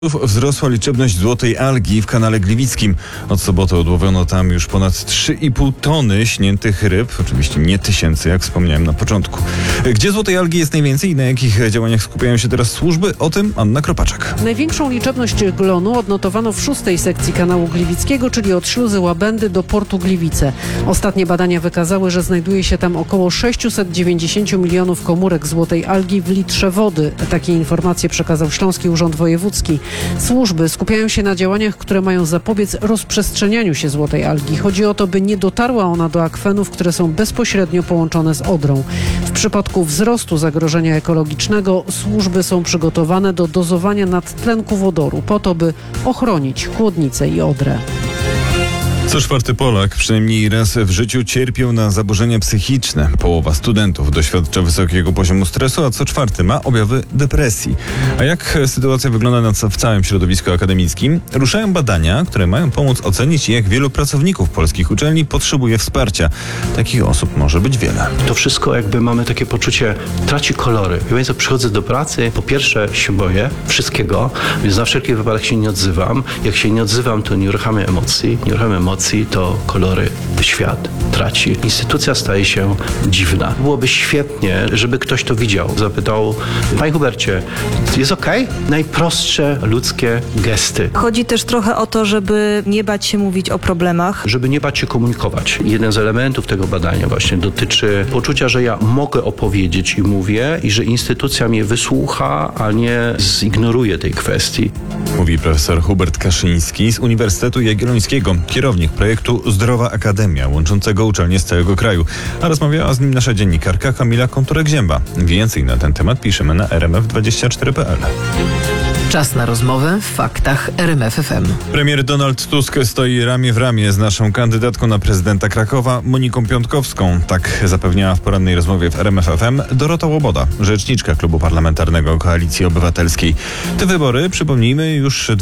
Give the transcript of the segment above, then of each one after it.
Wzrosła liczebność złotej algi w kanale gliwickim. Od soboty odłowiono tam już ponad 3,5 tony śniętych ryb. Oczywiście nie tysięcy, jak wspomniałem na początku. Gdzie złotej algi jest najwięcej i na jakich działaniach skupiają się teraz służby? O tym Anna Kropaczek. Największą liczebność glonu odnotowano w 6. sekcji kanału gliwickiego, czyli od śluzy Łabędy do portu Gliwice. Ostatnie badania wykazały, że znajduje się tam około 690 milionów komórek złotej algi w litrze wody. Takie informacje przekazał Śląski Urząd Wojewódzki. Służby skupiają się na działaniach, które mają zapobiec rozprzestrzenianiu się złotej algi. Chodzi o to, by nie dotarła ona do akwenów, które są bezpośrednio połączone z Odrą. W przypadku wzrostu zagrożenia ekologicznego służby są przygotowane do dozowania nadtlenku wodoru po to, by ochronić chłodnicę i Odrę. Co czwarty Polak przynajmniej raz w życiu cierpiał na zaburzenia psychiczne. Połowa studentów doświadcza wysokiego poziomu stresu, a co czwarty ma objawy depresji. A jak sytuacja wygląda w całym środowisku akademickim? Ruszają badania, które mają pomóc ocenić, jak wielu pracowników polskich uczelni potrzebuje wsparcia. Takich osób może być wiele. To wszystko jakby mamy takie poczucie, traci kolory. Ja więc przychodzę do pracy, po pierwsze się boję wszystkiego, więc na wszelki wypadek się nie odzywam. Jak się nie odzywam, to nie uruchamiam emocji. Nie uruchamiam emocji, to kolory świat traci. Instytucja staje się dziwna. Byłoby świetnie, żeby ktoś to widział. Zapytał, panie Hubercie, jest okej? Najprostsze ludzkie gesty. Chodzi też trochę o to, żeby nie bać się mówić o problemach. Żeby nie bać się komunikować. Jeden z elementów tego badania właśnie dotyczy poczucia, że ja mogę opowiedzieć i mówię i że instytucja mnie wysłucha, a nie zignoruje tej kwestii. Mówi profesor Hubert Kaszyński z Uniwersytetu Jagiellońskiego, kierownik projektu Zdrowa Akademia, łączącego uczelnie z całego kraju. A rozmawiała z nim nasza dziennikarka Kamila Konturek-Zięba. Więcej na ten temat piszemy na rmf24.pl. Czas na rozmowę w faktach RMF FM. Premier Donald Tusk stoi ramię w ramię z naszą kandydatką na prezydenta Krakowa, Moniką Piątkowską. Tak zapewniała w porannej rozmowie w RMF FM Dorota Łoboda, rzeczniczka Klubu Parlamentarnego Koalicji Obywatelskiej. Te wybory, przypomnijmy, już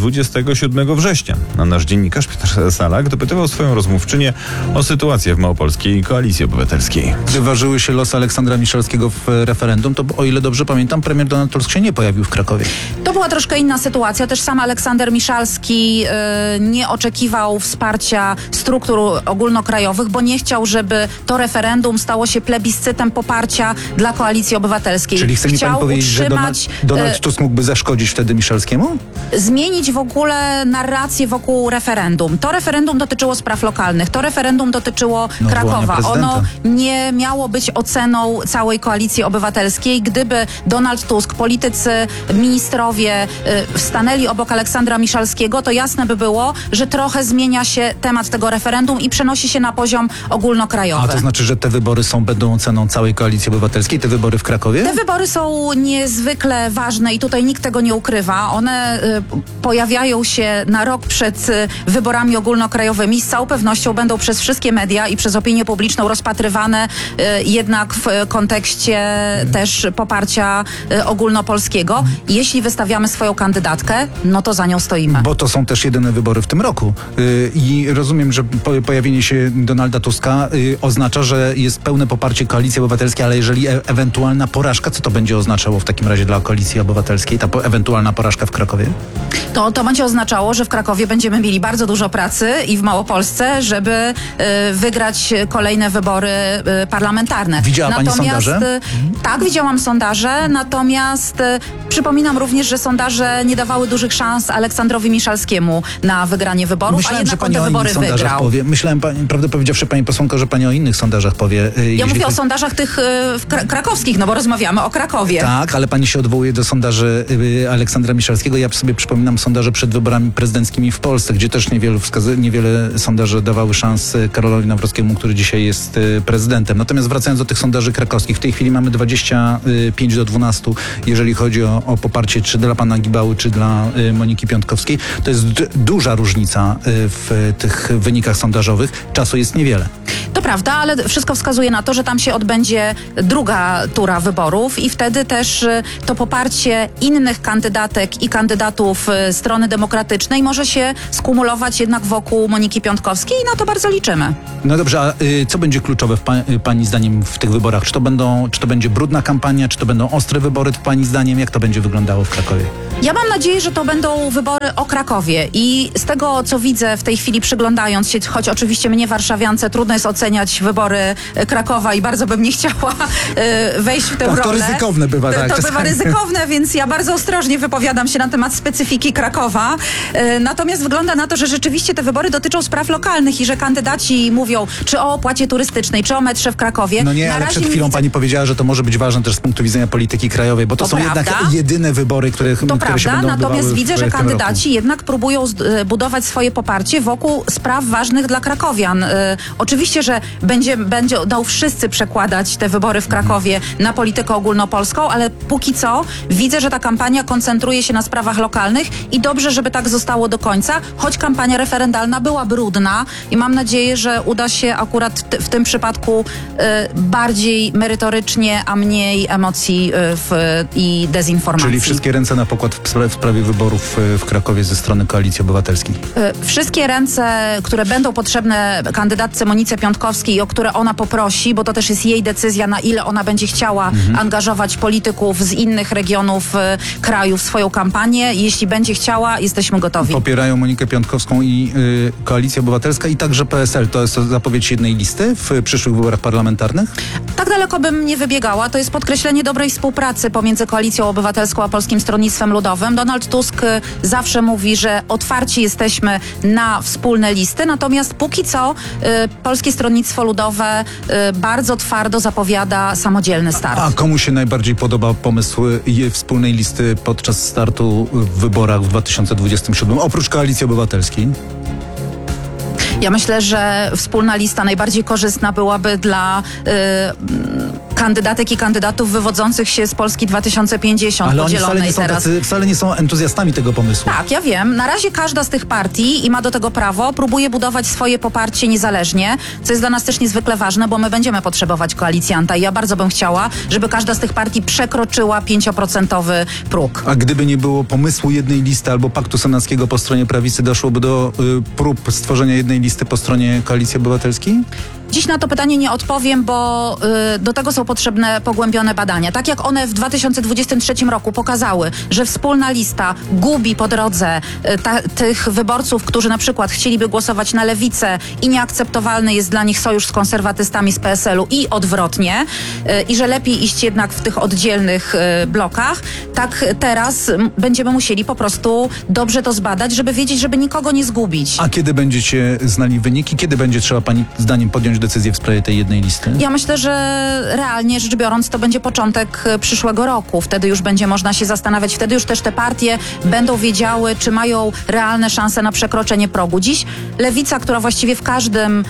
27 września. A nasz dziennikarz Piotr Salak dopytywał swoją rozmówczynię o sytuację w małopolskiej Koalicji Obywatelskiej. Gdy ważyły się losy Aleksandra Miszalskiego w referendum, to o ile dobrze pamiętam, premier Donald Tusk się nie pojawił w Krakowie. To była troszkę inna sytuacja. Też sam Aleksander Miszalski nie oczekiwał wsparcia struktur ogólnokrajowych, bo nie chciał, żeby to referendum stało się plebiscytem poparcia dla Koalicji Obywatelskiej. Czyli chce mi pan powiedzieć, że Donald Tusk mógłby zaszkodzić wtedy Miszalskiemu? Zmienić w ogóle narrację wokół referendum. To referendum dotyczyło spraw lokalnych. To referendum dotyczyło Krakowa. Ono nie miało być oceną całej Koalicji Obywatelskiej. Gdyby Donald Tusk, politycy, ministrowie stanęli obok Aleksandra Miszalskiego, to jasne by było, że trochę zmienia się temat tego referendum i przenosi się na poziom ogólnokrajowy. A to znaczy, że te wybory będą oceną całej Koalicji Obywatelskiej, te wybory w Krakowie? Te wybory są niezwykle ważne i tutaj nikt tego nie ukrywa. One pojawiają się na rok przed wyborami ogólnokrajowymi. Z całą pewnością będą przez wszystkie media i przez opinię publiczną rozpatrywane jednak w kontekście też poparcia ogólnopolskiego. Jeśli wystawiamy swoją kandydatkę, no to za nią stoimy. Bo to są też jedyne wybory w tym roku. I rozumiem, że pojawienie się Donalda Tuska oznacza, że jest pełne poparcie Koalicji Obywatelskiej, ale jeżeli ewentualna porażka, co to będzie oznaczało w takim razie dla Koalicji Obywatelskiej, ta ewentualna porażka w Krakowie? To będzie oznaczało, że w Krakowie będziemy mieli bardzo dużo pracy i w Małopolsce, żeby wygrać kolejne wybory parlamentarne. Widziała pani sondaże? Tak, widziałam sondaże, natomiast przypominam również, że sondaże nie dawały dużych szans Aleksandrowi Miszalskiemu na wygranie wyborów, Myślałem, a jednak on te wybory wygrał. Myślałem, prawdę powiedziawszy, pani posłanko, że pani o innych sondażach powie. Ja mówię o sondażach tych krakowskich, no bo rozmawiamy o Krakowie. Tak, ale pani się odwołuje do sondaży Aleksandra Miszalskiego. Ja sobie przypominam sondaże przed wyborami prezydenckimi w Polsce, gdzie też niewiele sondaży dawały szans Karolowi Nawrockiemu, który dzisiaj jest prezydentem. Natomiast wracając do tych sondaży krakowskich, w tej chwili mamy 25-12, jeżeli chodzi o poparcie czy dla pana Gibały, czy dla Moniki Piątkowskiej. To jest duża różnica w tych wynikach sondażowych. Czasu jest niewiele. To prawda, ale wszystko wskazuje na to, że tam się odbędzie druga tura wyborów i wtedy też to poparcie innych kandydatek i kandydatów strony demokratycznej może się skumulować jednak wokół Moniki Piątkowskiej i na to bardzo liczymy. No dobrze, a co będzie kluczowe pani zdaniem w tych wyborach? Czy to będzie brudna kampania, czy to będą ostre wybory pani zdaniem? Jak to będzie wyglądało w Krakowie? Ja mam nadzieję, że to będą wybory o Krakowie i z tego, co widzę w tej chwili przyglądając się, choć oczywiście mnie, warszawiance, trudno jest oceniać wybory Krakowa i bardzo bym nie chciała wejść w tę rolę. To ryzykowne bywa, tak. To bywa ryzykowne, więc ja bardzo ostrożnie wypowiadam się na temat specyfiki Krakowa. Natomiast wygląda na to, że rzeczywiście te wybory dotyczą spraw lokalnych i że kandydaci mówią czy o opłacie turystycznej, czy o metrze w Krakowie. No nie, ale przed chwilą pani powiedziała, że to może być ważne też z punktu widzenia polityki krajowej, bo to są prawda. jednak jedyne wybory, które się będą Natomiast odbywały widzę, że w tym kandydaci roku. jednak próbują budować swoje poparcie wokół spraw ważnych dla krakowian. Oczywiście, że będą wszyscy przekładać te wybory w Krakowie na politykę ogólnopolską, ale póki co widzę, że ta kampania koncentruje się na sprawach lokalnych i dobrze, żeby tak zostało do końca, choć kampania referendalna była brudna i mam nadzieję, że uda się akurat w tym przypadku bardziej merytorycznie, a mniej emocji i dezinformacji. Czyli wszystkie ręce na pokład w sprawie wyborów w Krakowie ze strony Koalicji Obywatelskiej. Wszystkie ręce, które będą potrzebne kandydatce Monice Piątkowskiej i o które ona poprosi, bo to też jest jej decyzja, na ile ona będzie chciała angażować polityków z innych regionów kraju w swoją kampanię. Jeśli będzie chciała, jesteśmy gotowi. Popierają Monikę Piątkowską i Koalicja Obywatelska i także PSL. To jest zapowiedź jednej listy w przyszłych wyborach parlamentarnych? Tak daleko bym nie wybiegała. To jest podkreślenie dobrej współpracy pomiędzy Koalicją Obywatelską a Polskim Stronnictwem Ludowym. Donald Tusk zawsze mówi, że otwarci jesteśmy na wspólne listy, natomiast póki co Polskie Stronnictwo Ludowe bardzo twardo zapowiada samodzielny start. A komu się najbardziej podoba pomysł wspólnej listy podczas startu w wyborach w 2027, oprócz Koalicji Obywatelskiej? Ja myślę, że wspólna lista najbardziej korzystna byłaby dla kandydatek i kandydatów wywodzących się z Polski 2050 Ale oni podzielonej teraz. wcale nie są entuzjastami tego pomysłu. Tak, ja wiem. Na razie każda z tych partii i ma do tego prawo, próbuje budować swoje poparcie niezależnie, co jest dla nas też niezwykle ważne, bo my będziemy potrzebować koalicjanta i ja bardzo bym chciała, żeby każda z tych partii przekroczyła 5% próg. A gdyby nie było pomysłu jednej listy albo paktu senackiego po stronie prawicy, doszłoby do prób stworzenia jednej listy po stronie Koalicji Obywatelskiej? Dziś na to pytanie nie odpowiem, bo do tego są potrzebne pogłębione badania. Tak jak one w 2023 roku pokazały, że wspólna lista gubi po drodze tych wyborców, którzy na przykład chcieliby głosować na lewicę i nieakceptowalny jest dla nich sojusz z konserwatystami z PSL-u i odwrotnie i że lepiej iść jednak w tych oddzielnych blokach, tak teraz będziemy musieli po prostu dobrze to zbadać, żeby wiedzieć, żeby nikogo nie zgubić. A kiedy będziecie znali wyniki? Kiedy będzie trzeba pani zdaniem podjąć decyzję w sprawie tej jednej listy? Ja myślę, że realnie rzecz biorąc to będzie początek przyszłego roku. Wtedy już będzie można się zastanawiać, wtedy już też te partie będą wiedziały, czy mają realne szanse na przekroczenie progu. Dziś Lewica, która właściwie w każdym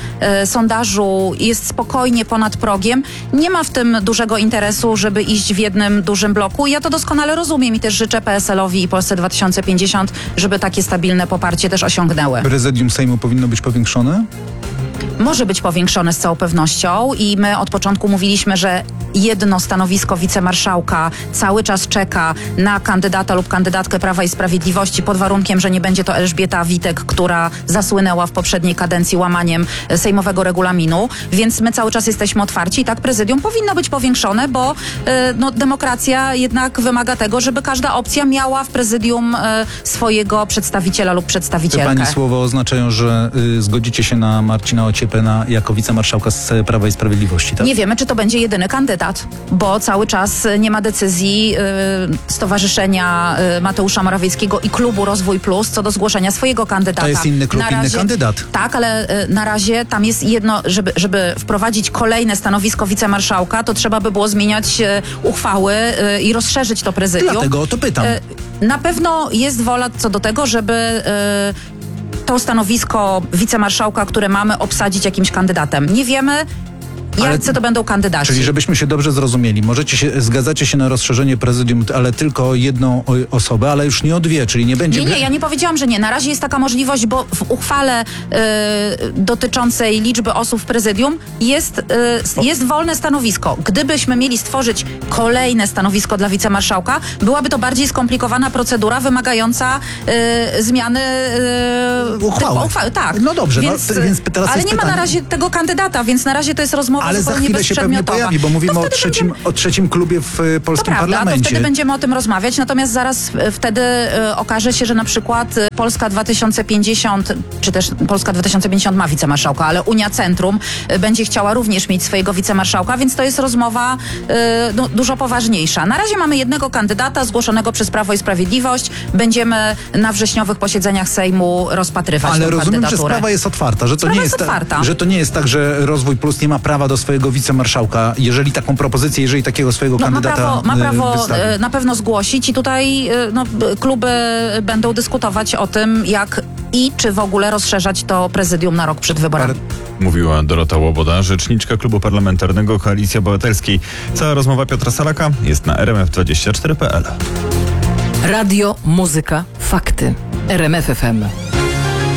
sondażu jest spokojnie ponad progiem, nie ma w tym dużego interesu, żeby iść w jednym dużym bloku. Ja to doskonale rozumiem i też życzę PSL-owi i Polsce 2050, żeby takie stabilne poparcie też osiągnęły. Prezydium Sejmu powinno być powiększone? Może być powiększone z całą pewnością i my od początku mówiliśmy, że jedno stanowisko wicemarszałka cały czas czeka na kandydata lub kandydatkę Prawa i Sprawiedliwości pod warunkiem, że nie będzie to Elżbieta Witek, która zasłynęła w poprzedniej kadencji łamaniem sejmowego regulaminu, więc my cały czas jesteśmy otwarci i tak prezydium powinno być powiększone, bo demokracja jednak wymaga tego, żeby każda opcja miała w prezydium swojego przedstawiciela lub przedstawicielkę. Czy pani słowa oznaczają, że zgodzicie się na Marcina Ociepę jako wicemarszałka z Prawa i Sprawiedliwości, tak? Nie wiemy, czy to będzie jedyny kandydat, bo cały czas nie ma decyzji Stowarzyszenia Mateusza Morawieckiego i Klubu Rozwój Plus co do zgłoszenia swojego kandydata. To jest inny klub, inny kandydat. Tak, ale na razie tam jest jedno, żeby wprowadzić kolejne stanowisko wicemarszałka, to trzeba by było zmieniać uchwały i rozszerzyć to prezydium. Dlatego o to pytam. Na pewno jest wola co do tego, żeby to stanowisko wicemarszałka, które mamy, obsadzić jakimś kandydatem. Nie wiemy, jacy to będą kandydaci. Czyli żebyśmy się dobrze zrozumieli, zgadzacie się na rozszerzenie prezydium, ale tylko o jedną osobę, ale już nie o dwie, czyli nie będzie... Nie, ja nie powiedziałam, że nie. Na razie jest taka możliwość, bo w uchwale dotyczącej liczby osób w prezydium jest wolne stanowisko. Gdybyśmy mieli stworzyć kolejne stanowisko dla wicemarszałka, byłaby to bardziej skomplikowana procedura wymagająca zmiany uchwały. Tak. No dobrze, więc teraz ale jest nie ma pytanie. na razie tego kandydata, więc na razie to jest rozmowa Ale za zupełnie chwilę się pewnie bezprzedmiotowa. pojawi, bo mówimy To o wtedy o trzecim klubie w polskim to prawda, parlamencie. to wtedy będziemy o tym rozmawiać, natomiast zaraz wtedy okaże się, że na przykład Polska 2050, czy też Polska 2050 ma wicemarszałka, ale Unia Centrum będzie chciała również mieć swojego wicemarszałka, więc to jest rozmowa dużo poważniejsza. Na razie mamy jednego kandydata zgłoszonego przez Prawo i Sprawiedliwość. Będziemy na wrześniowych posiedzeniach Sejmu rozpatrywać Ale tę rozumiem, że kandydaturę. sprawa jest otwarta, że to Sprawa nie jest jest otwarta. że to nie jest tak, że Rozwój Plus nie ma prawa do swojego wicemarszałka, jeżeli taką propozycję, jeżeli takiego swojego kandydata ma prawo wystawi. na pewno zgłosić i tutaj kluby będą dyskutować o tym, jak i czy w ogóle rozszerzać to prezydium na rok przed wyborami. Mówiła Dorota Łoboda, rzeczniczka Klubu Parlamentarnego Koalicji Obywatelskiej. Cała rozmowa Piotra Salaka jest na rmf24.pl. Radio, muzyka, fakty. RMF FM.